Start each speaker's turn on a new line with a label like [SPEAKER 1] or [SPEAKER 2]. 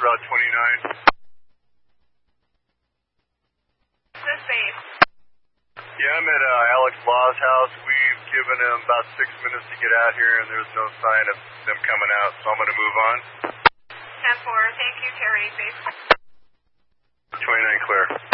[SPEAKER 1] about 29.
[SPEAKER 2] This base.
[SPEAKER 1] Yeah, I'm at Alex Law's house. We've given him about 6 minutes to get out here, and there's no sign of them coming out, so I'm going to move on.
[SPEAKER 2] 10-4, thank you, Terry. Base.
[SPEAKER 1] 29 clear.